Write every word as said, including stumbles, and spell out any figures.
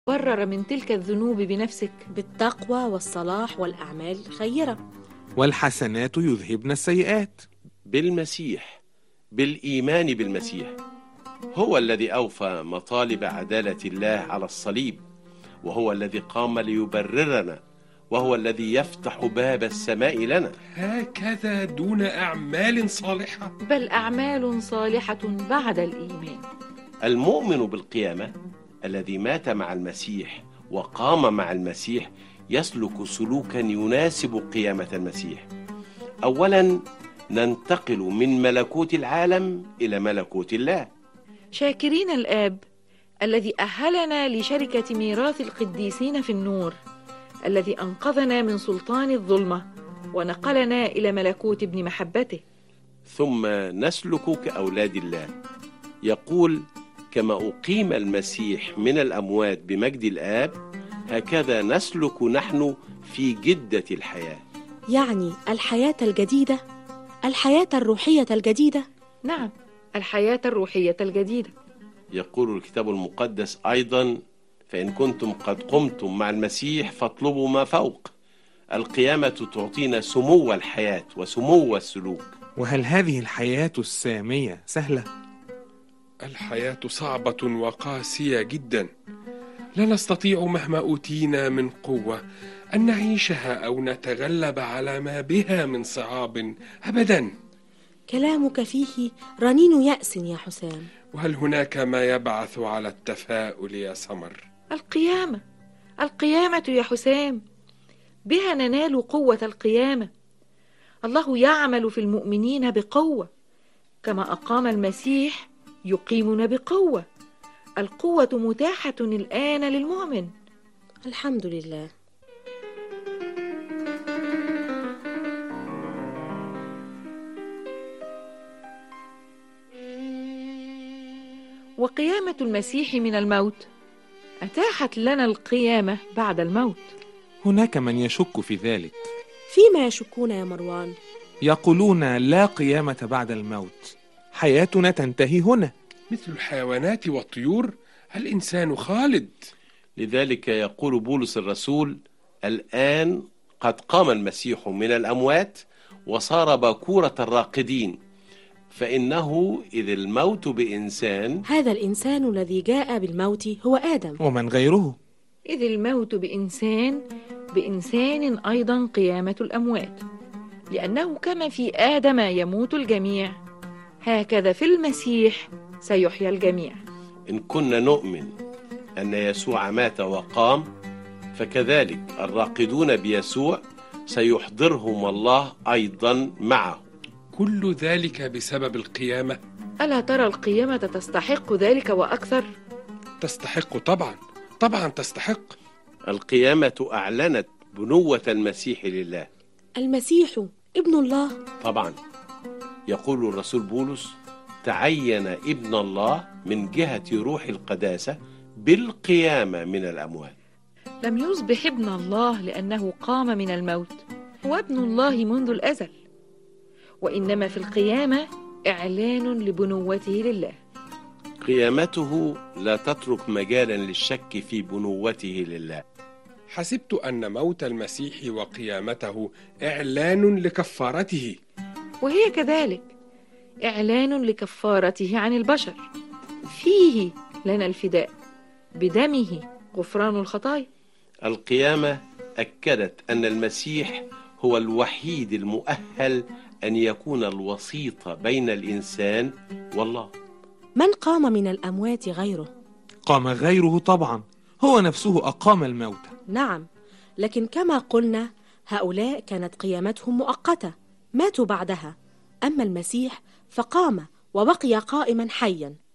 برر من تلك الذنوب بنفسك بالتقوى والصلاح والأعمال الخيرة. والحسنات يذهبن السيئات. بالمسيح، بالإيمان بالمسيح. هو الذي أوفى مطالب عدالة الله على الصليب، وهو الذي قام ليبررنا، وهو الذي يفتح باب السماء لنا. هكذا دون أعمال صالحة، بل أعمال صالحة بعد الإيمان. المؤمن بالقيامة الذي مات مع المسيح وقام مع المسيح يسلك سلوكا يناسب قيامة المسيح. أولا ننتقل من ملكوت العالم إلى ملكوت الله، شاكرين الآب الذي أهلنا لشركة ميراث القديسين في النور، الذي أنقذنا من سلطان الظلمة ونقلنا إلى ملكوت ابن محبته. ثم نسلك كأولاد الله. يقول: كما أقيم المسيح من الأموات بمجد الآب، هكذا نسلك نحن في جدة الحياة. يعني الحياة الجديدة، الحياة الروحية الجديدة. نعم، الحياة الروحية الجديدة. يقول الكتاب المقدس أيضا: فإن كنتم قد قمتم مع المسيح فاطلبوا ما فوق. القيامة تعطينا سمو الحياة وسمو السلوك. وهل هذه الحياة السامية سهلة؟ الحياة صعبة وقاسية جدا، لا نستطيع مهما أوتينا من قوة أن نعيشها أو نتغلب على ما بها من صعاب أبدا. كلامك فيه رنين يأس يا حسام. وهل هناك ما يبعث على التفاؤل يا سمر؟ القيامة، القيامة يا حسام، بها ننال قوة القيامة. الله يعمل في المؤمنين بقوة، كما أقام المسيح يقيمنا بقوة. القوة متاحة الآن للمؤمن. الحمد لله. وقيامة المسيح من الموت أتاحت لنا القيامة بعد الموت. هناك من يشك في ذلك. فيما يشكون يا مروان؟ يقولون لا قيامة بعد الموت، حياتنا تنتهي هنا. مثل الحيوانات والطيور، الإنسان خالد. لذلك يقول بولس الرسول: الآن قد قام المسيح من الأموات وصار باكورة الراقدين، فإنه إذ الموت بإنسان، هذا الإنسان الذي جاء بالموت هو آدم، ومن غيره. إذ الموت بإنسان، بإنسان أيضا قيامة الأموات، لأنه كما في آدم يموت الجميع، هكذا في المسيح سيحيا الجميع. إن كنا نؤمن أن يسوع مات وقام، فكذلك الراقدون بيسوع سيحضرهم الله أيضا معه. كل ذلك بسبب القيامة. ألا ترى القيامة تستحق ذلك وأكثر؟ تستحق طبعا، طبعا تستحق. القيامة أعلنت بنوة المسيح لله. المسيح ابن الله. طبعا، يقول الرسول بولس: تعين ابن الله من جهة روح القداسة بالقيامة من الأموات. لم يصبح ابن الله لأنه قام من الموت، هو ابن الله منذ الأزل، وإنما في القيامة إعلان لبنوته لله. قيامته لا تترك مجالا للشك في بنوته لله. حسبت أن موت المسيح وقيامته إعلان لكفارته، وهي كذلك إعلان لكفارته عن البشر. فيه لنا الفداء، بدمه غفران الخطايا. القيامة أكدت أن المسيح هو الوحيد المؤهل أن يكون الوسيط بين الإنسان والله. من قام من الأموات غيره؟ قام غيره طبعا، هو نفسه أقام الموت. نعم، لكن كما قلنا هؤلاء كانت قيامتهم مؤقتة، ماتوا بعدها. أما المسيح فقام وبقي قائما حيا.